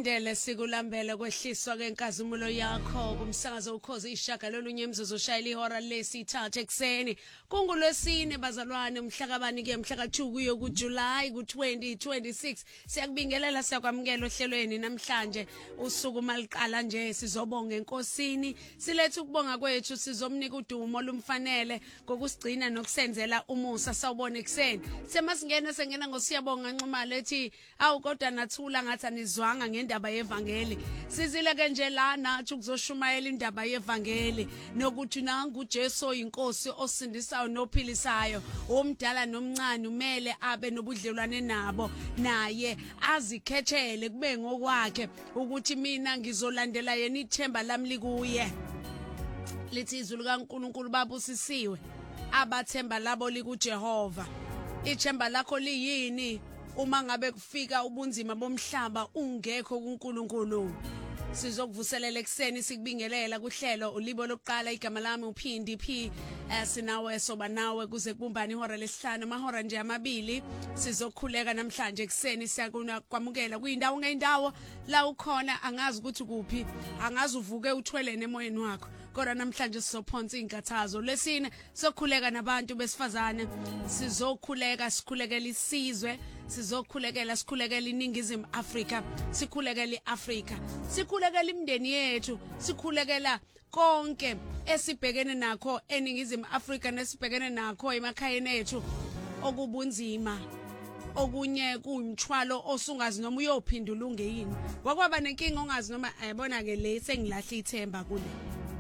Sikulindele sikulambele kwehliswa kenkazimulo yakho kumsakazo ukhozi ishaka lolunye imzuzu oshayela ihora lesithathu ekseni kungolwesine bazalwane umhlakabani ke mhla ka2 kuyo kuJuly ku2026 siyakubingelela siyakwamukela ohlelweni namhlanje usuku maliqala nje sizobonga enkosini silethe ukubonga kwethu sizomnika udumo lumfanele ngokusigcina nokusenzela umusa sawubona ekseni semasingena sengena ngosiyabonga nxumalo ethi awu kodwa nathula ngathi anizwanga ngendaba yevangeli sizile ke nje la nathi ukuzoshumayela indaba yevangeli nokuthi nangu uJesu inkosi osindisayo nophilisayo omdala nomncane umele abe nobudlelwane nabo naye azikhethele kube ngokwakhe ukuthi mina ngizolandela yena ithemba lami likuye lithi izulu kaNkulunkulu babusisiwe abathemba labo likuJehova ithemba lakho liyini uma ngabe kufika ubunzima bomhlaba ungekho kuNkulunkulu sizokuvuselela ekseni sikubingelela kuhlelo ulibo lokuqala igama lami uPhindi P sinawe soba nawe kuze kubumbane ihora lesihlanu amahora nje amabili sizokhuleka namhlanje ekseni siyakwamukela kuyindawo ngeindawo la ukhona angazi ukuthi kuphi angazi uvuke uthwelene emoyeni wakho kodwa namhlanje sizophonsa inkathazo lesine sokhuleka nabantu besifazane sizokhuleka sikhulekela isizwe sizokhulekela sikhulekela iningizimu Afrika sikhulekela iAfrika sikhulekela imindeni yethu sikhulekela konke esibhekene nakho eningizimu Afrika nesibhekene nakho emakhayeni ethu okubunzima okunye kuyimthwalo osungazi noma uyophindula ungeyini wakwaba nenkinga ongazi noma ayibona ke le sengilahla ithemba kule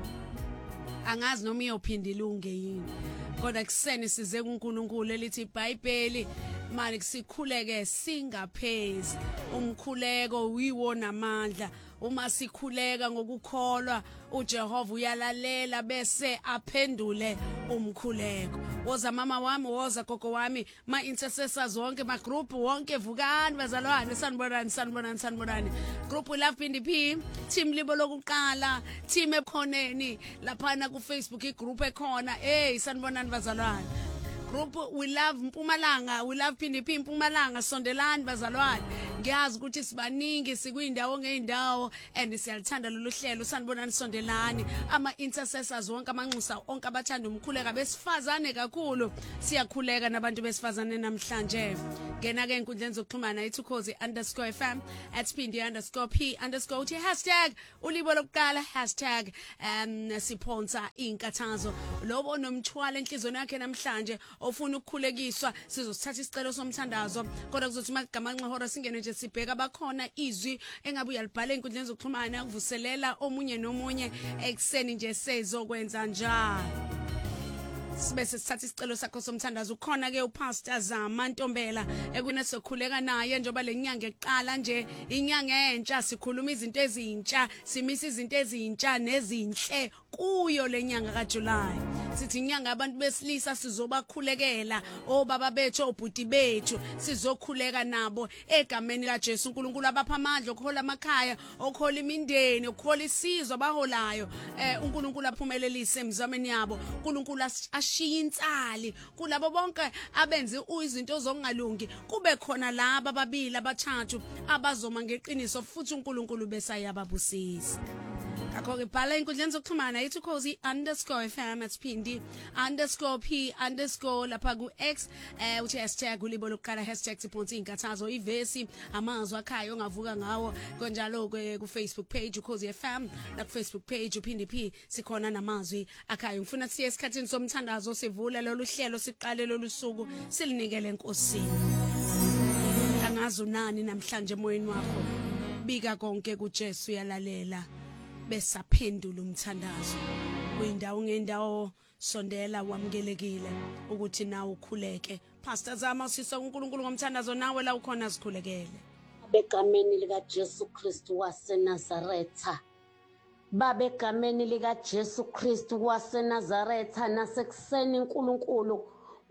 angazi noma iyophindila ungeyini kodwa kuseni size kuNkulunkulu elithi iBhayibheli manje sikhuleke singaphezi umkhuleko wiwona amandla uma sikhuleka ngokukholwa uJehova uyalalela bese aphendule umkhuleko woza mama wami woza gogo wami ma intercessors wonke ma group wonke vukani bazalwane sanibonani group Love Phindi P team libo lokuqala team ekhoneni laphana ku Facebook igroup ekhona sanibonani bazalwane group we love Mpumalanga we love Phindi P Mpumalanga sondelani bazalwane ngiyazi ukuthi sibaningi sikuyindawo ngeindawo and siyalithanda lolu hlelo sanibonani sondelani ama intercessors wonke amanxusa onke abathanda umkhuleka besifazane kakhulu siyakhuleka nabantu besifazane namhlanje ngena ke enkundleni zokuxhumana @ukhozi_FM @phindi_P_ uthi #ulibo lokuqala #siphonsa inkathazo lobo nomthwalo enhlizweni yakhe namhlanje ofuna ukukhulekiswa sizosithatha isicelo somthandazo kodwa kuzothi magama nxahora singene nje sibheka bakhona izwi engabe uyalibhala enkundleni zokuxhumana ukuvuselela omunye nomunye ekseni nje sezokwenza njalo sibese sithatha isicelo sakho somthandazo ukhona ke uPastor Zama Ntombela ekunesokhuleka naye njoba lenyanga eqala nje inyanga entsha sikhuluma izinto ezintsha simisa izinto ezintsha nezinhle kuyo lenyanga kaJuly sithi inyanga abantu besilisa sizobakhulekela obaba bethu obhuti bethu sizokhuleka nabo egameni kaJesu uNkulunkulu abapha amandla okhola amakhaya okhola imindeni okhola isizwe abaholayo uNkulunkulu aphumelelise emzameni yabo uNkulunkulu ashiya insali kulabo bonke abenze izinto zongalungi kube khona laba ababili abathathu abazoma ngeqiniso futhi uNkulunkulu besayababusisa akho ke bhala inkundleni zokuxhumana @ukhozi_FM @phindi_P_ lapha ku X uthi #ulibo lokuqala #siphonsa inkathazo ivesi amazwi akhayo ongavuka ngawo konjalo ku Facebook page ukhozi FM na ku Facebook page uPhindi P sikhona namazwi akhayo ngifuna siye esikhathini somthandazo sivule lolu hlelo siqale lolu suku silinikele enkosini angazi unani namhlanje emoyeni wakho bika konke kuJesu yalalela besaphendula umthandazo kuyindawo ngendawo sondela wamukelekile ukuthi nawe ukhuleke Pastor Zama sisa uNkulunkulu ngomthandazo nawe la ukhona sikhulekele begameni lika Jesu Kristu waseNazaretha babegameni lika Jesu Kristu waseNazaretha nasekuseni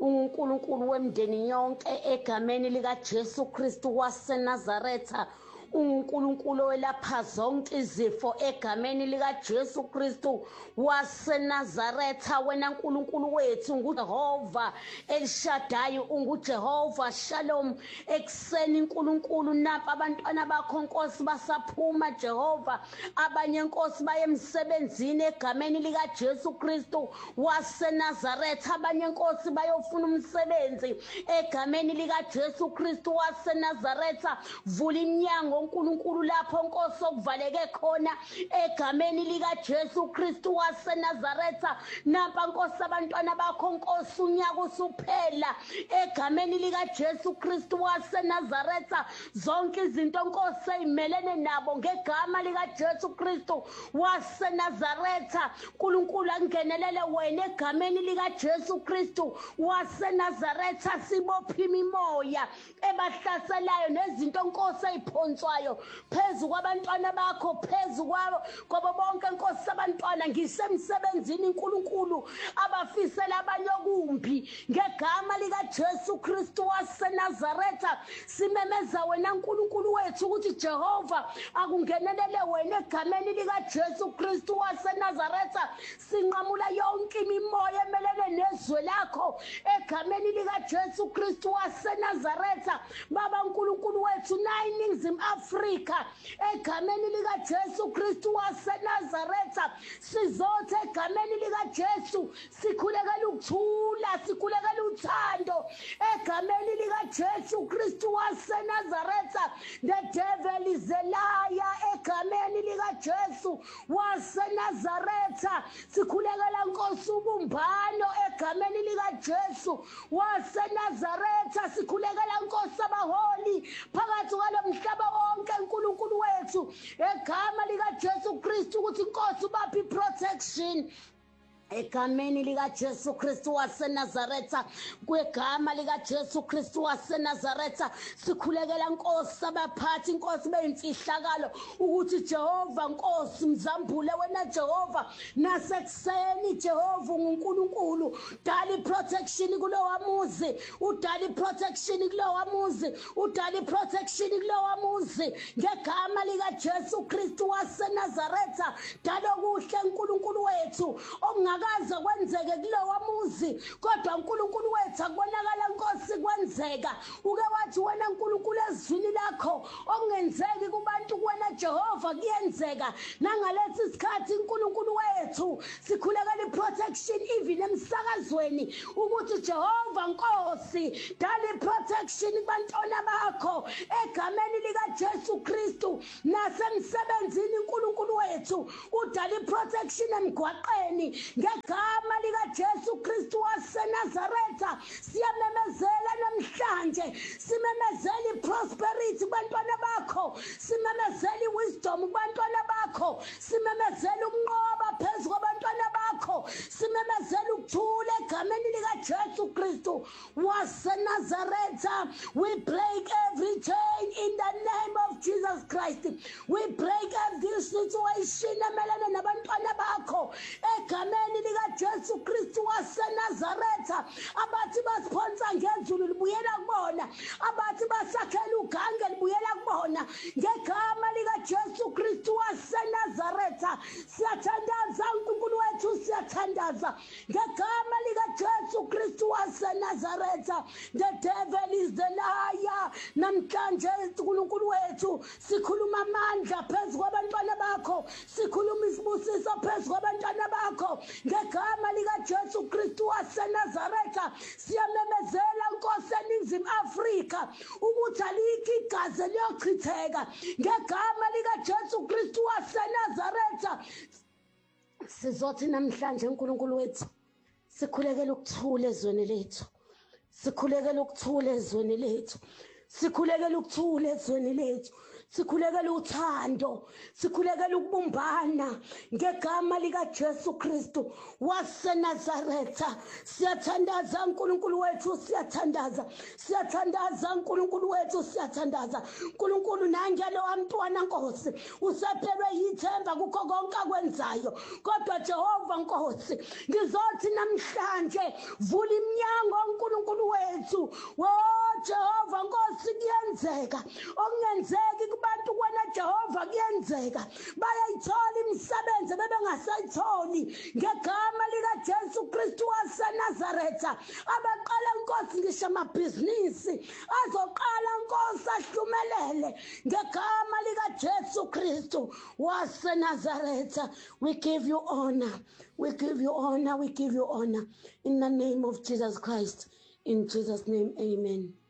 uNkulunkulu wemndeni yonke egameni lika Jesu Kristu waseNazaretha uNkulunkulu owelapha zonke izifo egameni likaJesu Kristu waseNazaretha. Wena Nkulunkulu wethu nguJehova Elshadai, unguJehova Shalom. Ekuseni Nkulunkulu napha abantwana bakho Nkosi basaphuma Jehova, abanye Nkosi baye emsebenzini egameni likaJesu Kristu waseNazaretha, abanye Nkosi bayofuna umsebenzi egameni likaJesu Kristu waseNazaretha. Vula iminyango Nkulunkulu lapho Nkosi okuvaleke khona egameni likaJesu Kristu waseNazaretha. Napha Nkosi abantwana bakho Nkosi unyaka usuphela egameni likaJesu Kristu waseNazaretha. Zonke izinto Nkosi ezimelene nabo ngegama likaJesu Kristu waseNazaretha. Nkulunkulu angenelele wena egameni likaJesu Kristu waseNazaretha. Sibopha imimoya ebahlaselayo nezinto Nkosi eziphonswayo phezu kwabantwana bakho, phezu kwabo bonke Nkosi abantwana ngisemsebenzini Nkulunkulu abafisela abanye okumbi ngegama likaJesu Kristu waseNazaretha. Simemeza wena Nkulunkulu wethu ukuthi Jehova akungenelele wena egameni likaJesu Kristu waseNazaretha. Sinqamula yonke imimoya emelene nezwe lakho egameni likaJesu Kristu waseNazaretha. Baba Nkulunkulu wethu nayi iNingizimu Afrika egameni likaJesu Kristu waseNazaretha. Sizothe egameni likaJesu sikhulekela ukuthula, sikhulekela uthando egameni likaJesu Kristu waseNazaretha. The devil is a liar egameni likaJesu waseNazaretha. Sikhulekela Nkosi ubumbano egameni likaJesu waseNazaretha. Sikhulekela Nkosi abaholi phakathi kwalo mhlaba wonke Nkulunkulu wethu egama likaJesu Kristu ukuthi Nkosi ubaphi protection egameni likaJesu Kristu waseNazaretha. Kwegama likaJesu Kristu waseNazaretha sikhulekela Nkosi abaphathi Nkosi beyimfihlakalo ukuthi Jehova Nkosi mzambule wena Jehova nasekuseni Jehova uNkulunkulu. Dali protection kulowa muzi, udali protection kulowa muzi, udali protection kulowa muzi ngegama likaJesu Kristu waseNazaretha. Dalo kuhle Nkulunkulu wethu ongakaze kwenzeke kulowa muzi, kodwa Nkulunkulu wethu akubonakala Nkosi kwenzeka. Uke wathi wena Nkulunkulu ezwini lakho okungenzeki kubantu kuwena Jehova kuyenzeka. Nangalesi isikhathi Nkulunkulu wethu sikhulekela iprotection even emsakazweni ukuthi Jehova Nkosi dali protection kubantwana bakho egameni likaJesu Kristu. Nasemsebenzini Nkulunkulu wethu udali protection emgwaqeni ngegama likaJesu Kristu waseNazaretha. Siyamemezela namhlanje, simemezela prosperity kubantwana bakho, simemezela wisdom kubantwana bakho, simemezela ukunqoba phezu kwabantwana bakho, simemezela ukuthula egameni likaJesu Kristu waseNazaretha. We break every chain in the name of Jesus Christ. We break every situation emelene nabantwana bakho egameni likaJesu Kristu waseNazaretha. Abathi basponsa ngezulu libuyela kubona, abathi basakhela ugange libuyela kubona ngegama likaJesu Kristu waseNazaretha. Siyathandaza uNkulunkulu wethu, siyathandaza ngegama likaJesu Kristu waseNazaretha. The devil is the liar. Namhlanje uNkulunkulu wethu sikhuluma amandla phezu kwabantwana bakho, sikhuluma isibusiso phezu kwabantwana bakho ngegama likaJesu Kristu waseNazaretha. Siyamemezela Nkosi eNingizimu Afrika ukuthi alikho igazi liyochitheka ngegama likaJesu Kristu waseNazaretha. Sizothi namhlanje uNkulunkulu wethu sikhulekela ukuthula ezweni lethu, sikhulekela ukuthula ezweni lethu, sikhulekela ukuthula ezweni lethu, sikhulekela uthando, sikhulekela ukubumbana ngegama likaJesu Kristu waseNazaretha. Siyathandaza uNkulunkulu wethu, siyathandaza, siyathandaza uNkulunkulu wethu, siyathandaza. Nkulunkulu nangelo wamntwana Nkosi usephelwe yithemba kukho konke akwenzayo, kodwa Jehova Nkosi ngizothi namhlanje vula iminyango uNkulunkulu wethu. Jehova Nkosi kuyenzeka okungenzeki kubantu kuyenzeka bayayithola imisebenzi bebengasayitholi ngegama likaJesu Kristu waseNazaretha. Abaqala Nkosi ngisho amabhizinisi azoqala Nkosi ahlumelele ngegama likaJesu Kristu waseNazaretha. We give you honor, we give you honor, we give you honor in the name of Jesus Christ. In Jesus' name, amen.